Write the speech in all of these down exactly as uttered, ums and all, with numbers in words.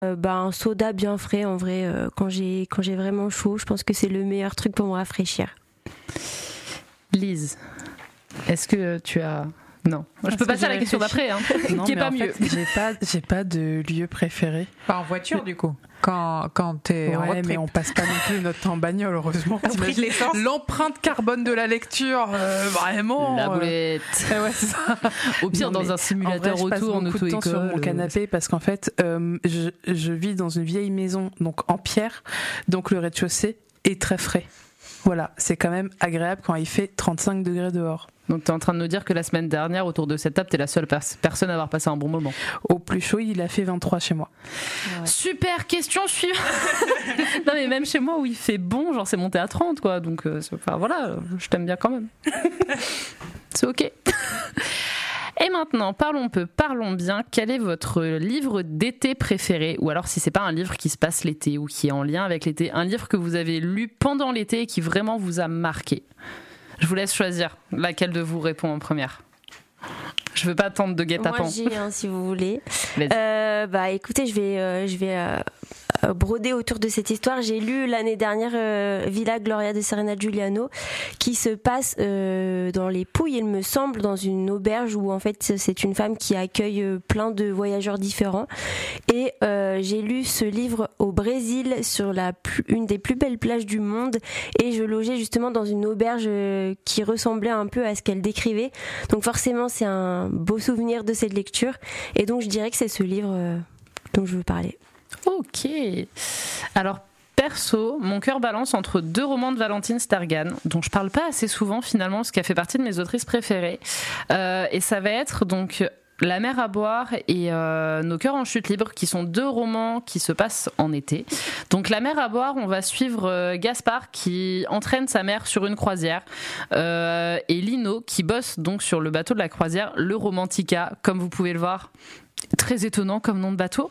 Euh, bah, un soda bien frais en vrai, euh, quand, j'ai, quand j'ai vraiment chaud, je pense que c'est le meilleur truc pour me rafraîchir. Lise, est-ce que tu as... Non, je peux passer à la question d'après, hein, non, qui est pas en mieux. Fait, j'ai pas, j'ai pas de lieu préféré. Pas en voiture du coup. Quand quand t'es ouais, en road trip. Mais on passe pas non plus notre temps en bagnole, heureusement. L'essence. L'empreinte carbone de la lecture, euh, vraiment. La boulette. Euh... Ouais, c'est ça. Au pire, non, dans un simulateur en vrai, auto en auto-école. Je passe beaucoup de temps sur mon canapé parce qu'en fait, euh, je, je vis dans une vieille maison, donc en pierre, donc le rez-de-chaussée est très frais. Voilà, c'est quand même agréable quand il fait trente-cinq degrés dehors. Donc t'es en train de nous dire que la semaine dernière, autour de cette table, t'es la seule pers- personne à avoir passé un bon moment. Au plus chaud, il a fait vingt-trois chez moi. Ouais. Super, question suivante. Non mais même chez moi où il fait bon, genre c'est monté à trente quoi, donc euh, enfin, voilà, je t'aime bien quand même. C'est ok. Et maintenant, parlons peu, parlons bien. Quel est votre livre d'été préféré ? Ou alors si c'est pas un livre qui se passe l'été ou qui est en lien avec l'été, un livre que vous avez lu pendant l'été et qui vraiment vous a marqué ? Je vous laisse choisir laquelle de vous répond en première. Je veux pas attendre de guet-apens. Moi j'ai un si vous voulez. Euh, bah écoutez, je vais, euh, je vais euh, broder autour de cette histoire. J'ai lu l'année dernière euh, Villa Gloria de Serena Giuliano, qui se passe euh, dans les Pouilles, il me semble, dans une auberge où en fait c'est une femme qui accueille plein de voyageurs différents. Et euh, j'ai lu ce livre au Brésil sur la plus, une des plus belles plages du monde, et je logeais justement dans une auberge euh, qui ressemblait un peu à ce qu'elle décrivait. Donc forcément c'est un beau souvenir de cette lecture, et donc je dirais que c'est ce livre euh, dont je veux parler. Ok. Alors perso, mon cœur balance entre deux romans de Valentine Stergan, dont je parle pas assez souvent finalement, parce qu'elle fait partie de mes autrices préférées, euh, et ça va être donc La mer à boire et euh, Nos cœurs en chute libre, qui sont deux romans qui se passent en été. Donc La mer à boire, on va suivre euh, Gaspard qui entraîne sa mère sur une croisière, euh, et Lino qui bosse donc sur le bateau de la croisière, le Romantica, comme vous pouvez le voir. Très étonnant comme nom de bateau.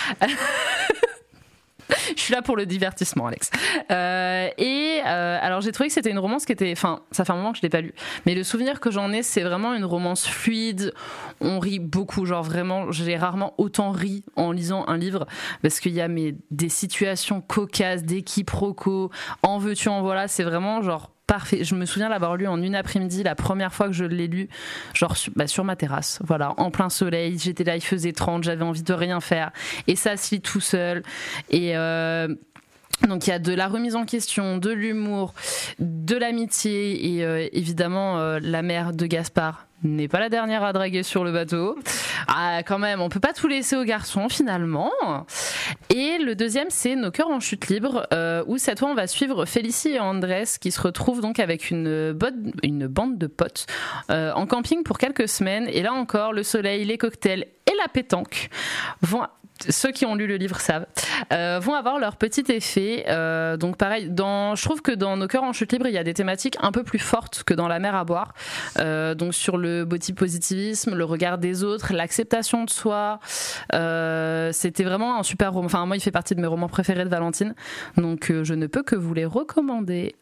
Je suis là pour le divertissement, Alex. Euh, et euh, alors j'ai trouvé que c'était une romance qui était, enfin, ça fait un moment que je l'ai pas lu, mais le souvenir que j'en ai, c'est vraiment une romance fluide. On rit beaucoup, genre vraiment, j'ai rarement autant ri en lisant un livre, parce qu'il y a mais des situations cocasses, des quiproquos, en veux-tu en voilà, c'est vraiment genre parfait. Je me souviens l'avoir lu en une après-midi, la première fois que je l'ai lu, genre bah, sur ma terrasse, voilà, en plein soleil, j'étais là, il faisait trente, j'avais envie de rien faire, et ça se lit tout seul, et euh, donc il y a de la remise en question, de l'humour, de l'amitié, et euh, évidemment euh, la mère de Gaspard n'est pas la dernière à draguer sur le bateau. Ah, quand même, on peut pas tout laisser aux garçons finalement. Et le deuxième, c'est Nos cœurs en chute libre, euh, où cette fois on va suivre Félicie et Andrés qui se retrouvent donc avec une, bonne, une bande de potes euh, en camping pour quelques semaines. Et là encore, le soleil, les cocktails et la pétanque vont... Ceux qui ont lu le livre savent, euh, vont avoir leur petit effet. Euh, donc pareil, dans, je trouve que dans Nos cœurs en chute libre, il y a des thématiques un peu plus fortes que dans La mer à boire. Euh, donc sur le body positivisme, le regard des autres, l'acceptation de soi. Euh, c'était vraiment un super roman. Enfin, moi, il fait partie de mes romans préférés de Valentine. Donc euh, je ne peux que vous les recommander.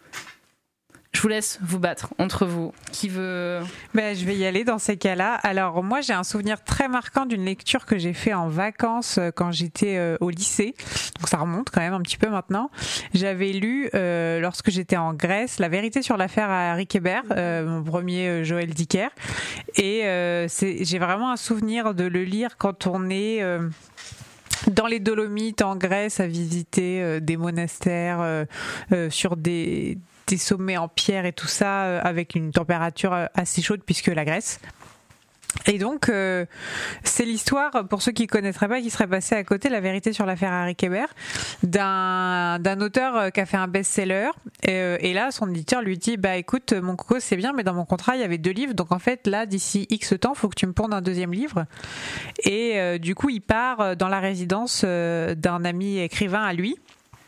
Je vous laisse vous battre entre vous. Qui veut... Ben, je vais y aller dans ces cas-là. Alors moi j'ai un souvenir très marquant d'une lecture que j'ai fait en vacances quand j'étais euh, au lycée. Donc ça remonte quand même un petit peu maintenant. J'avais lu euh, lorsque j'étais en Grèce La vérité sur l'affaire à Harry Kébert, euh, mon premier euh, Joël Dicker. Et euh, c'est, j'ai vraiment un souvenir de le lire quand on est... Euh, dans les Dolomites en Grèce à visiter euh, des monastères euh, euh, sur des, des sommets en pierre et tout ça euh, avec une température assez chaude puisque la Grèce. Et donc, euh, c'est l'histoire, pour ceux qui ne connaîtraient pas, qui serait passé à côté, La vérité sur l'affaire Harry Kébert, d'un, d'un auteur qui a fait un best-seller. Et, et là, son éditeur lui dit, bah écoute, mon coco, c'est bien, mais dans mon contrat, il y avait deux livres. Donc en fait, là, d'ici X temps, il faut que tu me pondes un deuxième livre. Et euh, du coup, il part dans la résidence euh, d'un ami écrivain à lui.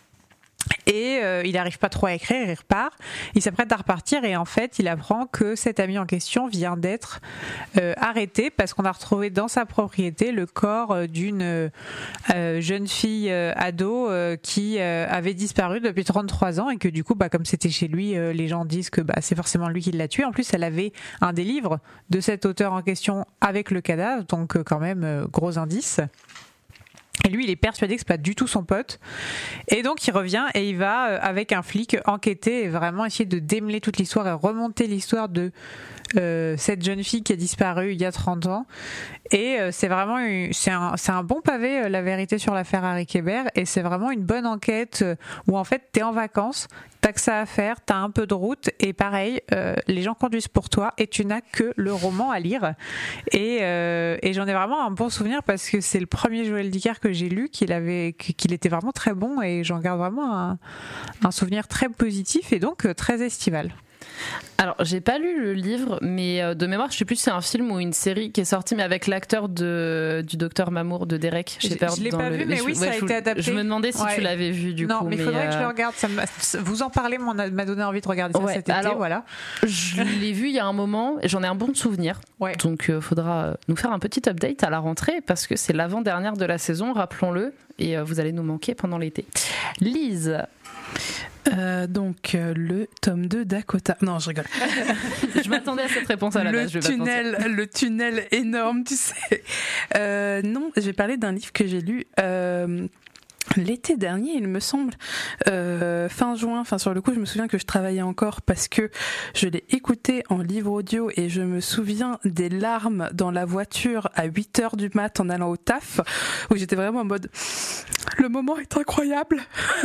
Et euh, il n'arrive pas trop à écrire, il repart, il s'apprête à repartir et en fait il apprend que cet ami en question vient d'être euh, arrêté parce qu'on a retrouvé dans sa propriété le corps d'une euh, jeune fille euh, ado euh, qui euh, avait disparu depuis trente-trois ans et que du coup bah, comme c'était chez lui, euh, les gens disent que bah, c'est forcément lui qui l'a tué. En plus elle avait un des livres de cet auteur en question avec le cadavre, donc euh, quand même euh, gros indice. Et lui, il est persuadé que c'est pas du tout son pote. Et donc, il revient et il va, euh, avec un flic, enquêter et vraiment essayer de démêler toute l'histoire et remonter l'histoire de euh, cette jeune fille qui a disparu il y a trente ans. Et euh, c'est vraiment une, c'est un, c'est un bon pavé, euh, la vérité sur l'affaire Harry Kéber. Et c'est vraiment une bonne enquête euh, où, en fait, t'es en vacances, t'as que ça à faire, t'as un peu de route. Et pareil, euh, les gens conduisent pour toi et tu n'as que le roman à lire. Et, euh, et j'en ai vraiment un bon souvenir parce que c'est le premier Joël Dicker que j'ai lu, qu'il avait, qu'il était vraiment très bon et j'en garde vraiment un, un souvenir très positif et donc euh, très estival. Alors, j'ai pas lu le livre, mais euh, de mémoire, je sais plus si c'est un film ou une série qui est sorti, mais avec l'acteur de, du Docteur Mamour de Derek Shepherd. Je l'ai dans pas le, vu, mais je, oui, ouais, ça a je, été adapté. Je me demandais si ouais. tu l'avais vu du non, coup. Non, mais il faudrait euh... que je le regarde. Ça m'a, vous en parlez, m'a donné envie de regarder ça ouais, cet été. Alors, voilà. Je l'ai vu il y a un moment, et j'en ai un bon souvenir. Ouais. Donc, il euh, faudra nous faire un petit update à la rentrée, parce que c'est l'avant-dernière de la saison, rappelons-le, et euh, vous allez nous manquer pendant l'été. Lise. Euh, donc euh, le tome deux Dakota. Non, je rigole. Je m'attendais à cette réponse à la le base. Je vais tunnel, pas le tunnel énorme, tu sais. Euh, non, j'ai parlé d'un livre que j'ai lu. Euh, L'été dernier, il me semble, euh, fin juin, enfin sur le coup, je me souviens que je travaillais encore parce que je l'ai écouté en livre audio et je me souviens des larmes dans la voiture à huit heures du mat en allant au taf, où j'étais vraiment en mode le moment est incroyable.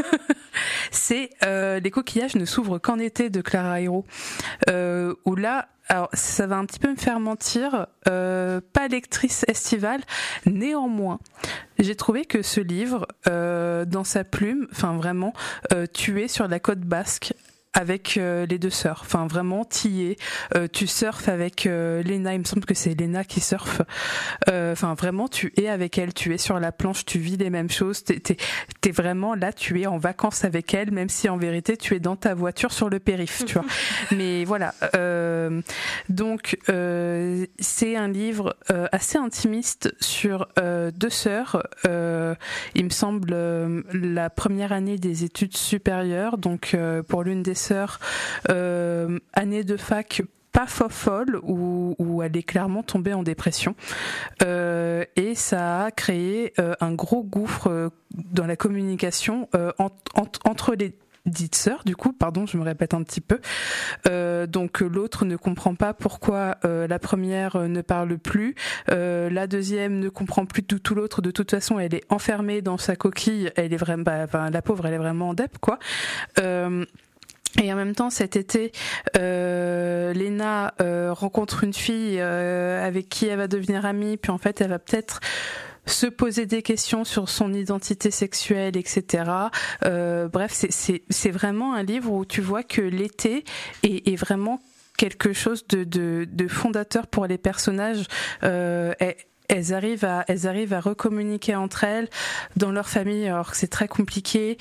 C'est euh, Les coquillages ne s'ouvrent qu'en été de Clara Hérault, euh, où là, alors ça va un petit peu me faire mentir, euh, pas lectrice estivale, néanmoins j'ai trouvé que ce livre, euh, dans sa plume, enfin vraiment, euh, tué sur la côte basque avec euh, les deux sœurs, enfin vraiment t'y es, euh, tu surfes avec euh, Léna, il me semble que c'est Léna qui surfe, enfin euh, vraiment tu es avec elle, tu es sur la planche, tu vis les mêmes choses, t'es, t'es, t'es vraiment là, tu es en vacances avec elle, même si en vérité tu es dans ta voiture sur le périph', tu vois. Mais voilà, euh, donc euh, c'est un livre euh, assez intimiste sur euh, deux sœurs, euh, il me semble euh, la première année des études supérieures, donc euh, pour l'une des sœurs, euh, année de fac pas fofolle où, où elle est clairement tombée en dépression euh, et ça a créé euh, un gros gouffre euh, dans la communication euh, en, en, entre les dites sœurs, du coup, pardon, je me répète un petit peu. Euh, donc l'autre ne comprend pas pourquoi euh, la première ne parle plus, euh, la deuxième ne comprend plus du tout l'autre. De toute façon, elle est enfermée dans sa coquille. Elle est vraiment, bah, enfin, la pauvre, elle est vraiment en dep, quoi. Euh, Et en même temps, cet été, euh, Léna euh, rencontre une fille euh, avec qui elle va devenir amie, puis en fait, elle va peut-être se poser des questions sur son identité sexuelle, et cetera. Euh, bref, c'est, c'est, c'est vraiment un livre où tu vois que l'été est, est vraiment quelque chose de, de, de fondateur pour les personnages. Euh, et, Elles arrivent à, elles arrivent à recommuniquer entre elles dans leur famille, alors que c'est très compliqué.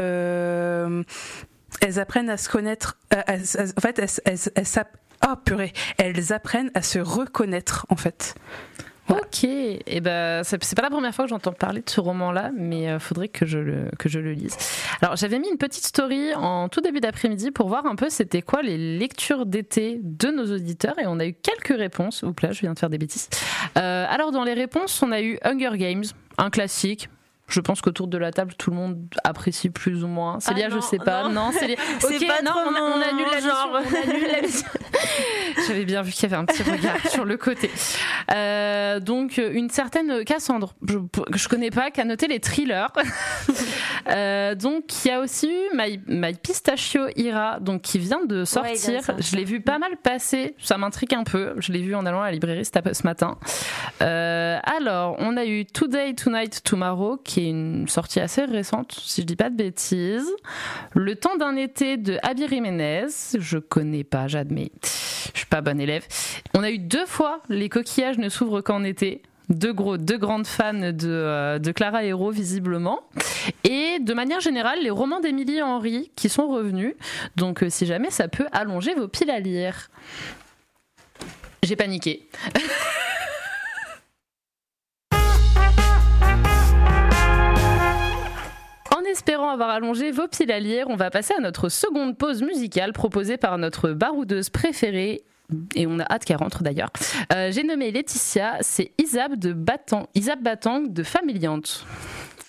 Euh, elles apprennent à se connaître. À, à, à, en fait, elles, elles, elles, elles, oh, purée, elles apprennent à se reconnaître, en fait. Voilà. Ok, et eh ben c'est, c'est pas la première fois que j'entends parler de ce roman-là, mais euh, faudrait que je le que je le lise. Alors j'avais mis une petite story en tout début d'après-midi pour voir un peu c'était quoi les lectures d'été de nos auditeurs et on a eu quelques réponses. Oups là, je viens de faire des bêtises. Euh, alors dans les réponses, on a eu Hunger Games, un classique. Je pense qu'autour de la table, tout le monde apprécie plus ou moins. Célia, ah je sais pas. Non, non Célia. C'est okay, pas non, on, on annule la genre. mission. On annule la mission. J'avais bien vu qu'il y avait un petit regard sur le côté. Euh, donc, une certaine Cassandre, je, que je connais pas, qui a noté les thrillers. euh, donc, il y a aussi eu My, My Pistachio Ira, donc qui vient de sortir. Ouais, je l'ai vu pas mal passer. Ça m'intrigue un peu. Je l'ai vu en allant à la librairie ce matin. Euh, alors, on a eu Today, Tonight, Tomorrow, qui est une sortie assez récente, si je dis pas de bêtises. Le temps d'un été de Abby Jiménez, je connais pas, j'admets. Je suis pas bonne élève. On a eu deux fois Les coquillages ne s'ouvrent qu'en été. Deux, gros, deux grandes fans de, euh, de Clara Hérault, visiblement. Et de manière générale, les romans d'Émilie Henry qui sont revenus. Donc, euh, si jamais ça peut allonger vos piles à lire. J'ai paniqué. Espérant avoir allongé vos piles à lire, on va passer à notre seconde pause musicale proposée par notre baroudeuse préférée, et on a hâte qu'elle rentre d'ailleurs. Euh, j'ai nommé Laetitia, c'est Isab de Batang, Isab Batang de Familiante.